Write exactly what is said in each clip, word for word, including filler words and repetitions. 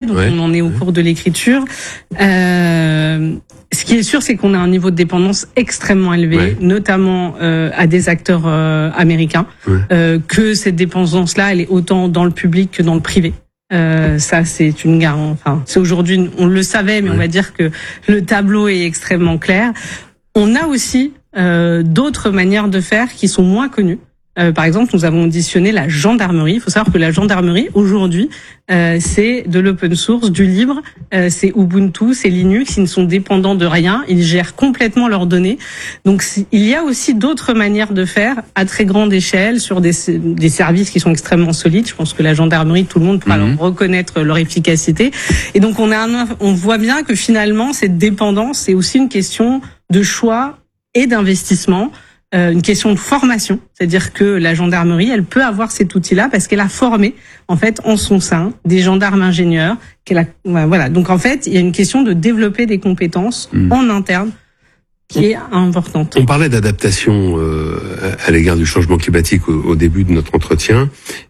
donc ouais. on en est au cours de l'écriture. Euh, ce qui est sûr, c'est qu'on a un niveau de dépendance extrêmement élevé, ouais. notamment euh, à des acteurs euh, américains, ouais. euh, que cette dépendance-là, elle est autant dans le public que dans le privé. Euh, ça, c'est une garantie. Enfin, c'est aujourd'hui, on le savait, mais ouais. on va dire que le tableau est extrêmement clair. On a aussi euh, d'autres manières de faire qui sont moins connues. Euh, par exemple, nous avons auditionné la gendarmerie. Il faut savoir que la gendarmerie, aujourd'hui, euh, c'est de l'open source, du libre, euh, c'est Ubuntu, c'est Linux, ils ne sont dépendants de rien, ils gèrent complètement leurs données. Donc, il y a aussi d'autres manières de faire à très grande échelle sur des, des services qui sont extrêmement solides. Je pense que la gendarmerie, tout le monde pourra mmh. leur reconnaître leur efficacité. Et donc, on, a un, on voit bien que finalement, cette dépendance, c'est aussi une question de choix et d'investissement. Euh, une question de formation, c'est-à-dire que la gendarmerie, elle peut avoir cet outil-là parce qu'elle a formé, en fait, en son sein, des gendarmes ingénieurs. Qu'elle a, voilà. Donc, en fait, il y a une question de développer des compétences mmh. en interne qui est importante. On parlait d'adaptation euh, à l'égard du changement climatique au, au début de notre entretien.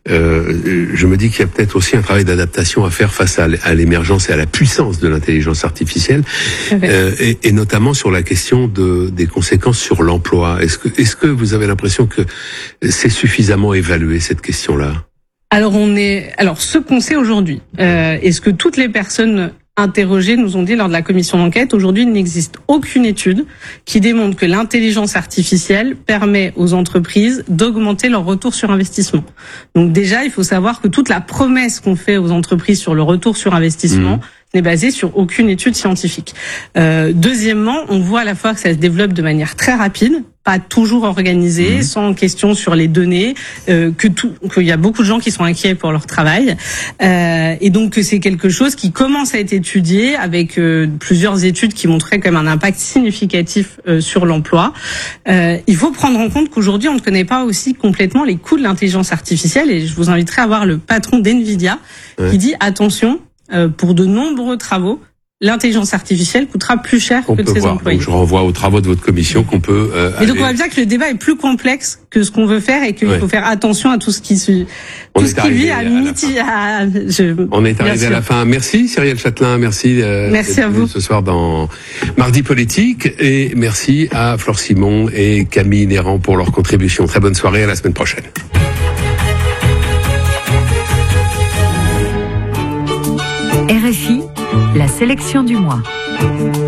Euh, je me dis qu'il y a peut-être aussi un travail d'adaptation à faire face à, à l'émergence et à la puissance de l'intelligence artificielle, euh, et, et notamment sur la question de, des conséquences sur l'emploi. Est-ce que, est-ce que vous avez l'impression que c'est suffisamment évalué, cette question-là ? Alors, on est, alors, ce qu'on sait aujourd'hui, euh, est-ce que toutes les personnes interrogés nous ont dit lors de la commission d'enquête, aujourd'hui il n'existe aucune étude qui démontre que l'intelligence artificielle permet aux entreprises d'augmenter leur retour sur investissement. Donc déjà, il faut savoir que toute la promesse qu'on fait aux entreprises sur le retour sur investissement mmh. n'est basée sur aucune étude scientifique. Euh, deuxièmement, on voit à la fois que ça se développe de manière très rapide, pas toujours organisé, mmh. sans question sur les données, euh, que tout, qu'il y a beaucoup de gens qui sont inquiets pour leur travail, euh, et donc que c'est quelque chose qui commence à être étudié avec euh, plusieurs études qui montraient quand même un impact significatif euh, sur l'emploi. Euh, il faut prendre en compte qu'aujourd'hui on ne connaît pas aussi complètement les coûts de l'intelligence artificielle, et je vous inviterai à voir le patron d'NVIDIA ouais. qui dit attention, euh, pour de nombreux travaux, l'intelligence artificielle coûtera plus cher on que de ses voir. employés. Donc je renvoie aux travaux de votre commission qu'on peut. Euh, et donc on voit bien que le débat est plus complexe que ce qu'on veut faire et qu'il ouais. faut faire attention à tout ce qui se, tout ce qui vit à midi. À... Je... On est arrivé à la fin. Merci Cyrielle Chatelain, merci. Euh, merci à vous. Ce soir dans Mardi Politique, et merci à Flore Simon et Camille Néran pour leur contribution. Très bonne soirée, à la semaine prochaine. R F I, la sélection du mois.